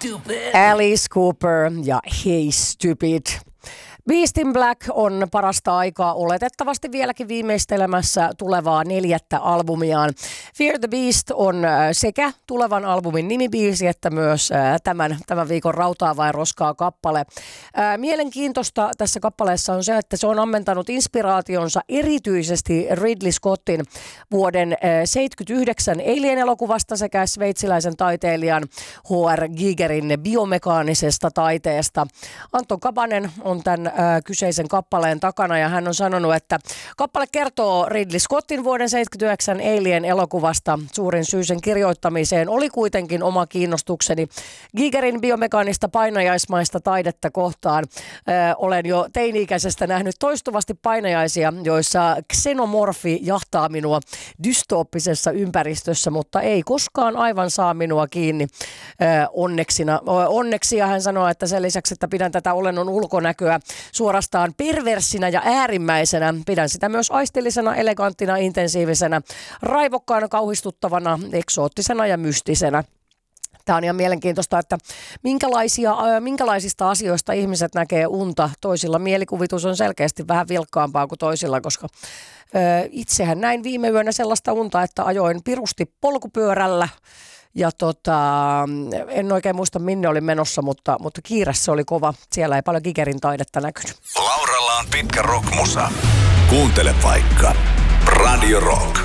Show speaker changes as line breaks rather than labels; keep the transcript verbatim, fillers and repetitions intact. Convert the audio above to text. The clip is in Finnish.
Alice Cooper ja Hey Stupid. Beast in Black on parasta aikaa oletettavasti vieläkin viimeistelemässä tulevaa neljättä albumiaan. Fear the Beast on sekä tulevan albumin nimibiisi että myös tämän, tämän viikon Rautaa vai roskaa kappale. Mielenkiintoista tässä kappaleessa on se, että se on ammentanut inspiraationsa erityisesti Ridley Scottin vuoden seitsemänkymmentäyhdeksän Alien-elokuvasta sekä sveitsiläisen taiteilijan H R. Gigerin biomekaanisesta taiteesta. Anton Kabanen on tämän kyseisen kappaleen takana ja hän on sanonut, että kappale kertoo Ridley Scottin vuoden seitsemänkymmentäyhdeksän Alien-elokuvasta. Suurin syy sen kirjoittamiseen oli kuitenkin oma kiinnostukseni Gigerin biomekaanista painajaismaista taidetta kohtaan. Ö, olen jo teini-ikäisestä nähnyt toistuvasti painajaisia, joissa xenomorfi jahtaa minua dystooppisessa ympäristössä, mutta ei koskaan aivan saa minua kiinni ö, onneksina. Onneksi ja hän sanoo, että sen lisäksi, että pidän tätä olennon ulkonäköä suorastaan perversinä ja äärimmäisenä. Pidän sitä myös aistillisena, eleganttina, intensiivisenä, raivokkaana, kauhistuttavana, eksoottisena ja mystisenä. Tämä on ihan mielenkiintoista, että minkälaisia, minkälaisista asioista ihmiset näkee unta. Toisilla mielikuvitus on selkeästi vähän vilkkaampaa kuin toisilla, koska ö, itsehän näin viime yönä sellaista unta, että ajoin pirusti polkupyörällä. Ja tota, en oikein muista minne olin menossa, mutta, mutta kiire se oli kova. Siellä ei paljon Gigerin taidetta näkynyt.
Lauralla on pitkä rockmusa. Kuuntele vaikka Radio Rock.